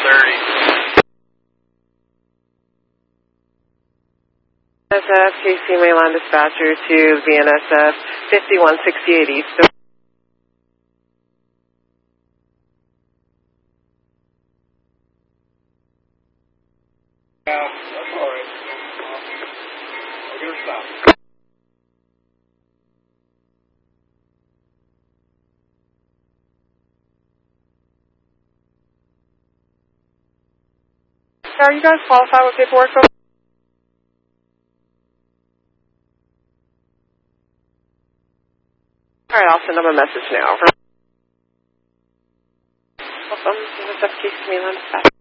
30. NSF, KC Mainline Dispatcher to VNSF 5168 East. That's all right. I'll get her stopped. Are you guys qualified with paperwork? All right, I'll send them a message now. Welcome to NSF, KC Mainline Dispatcher.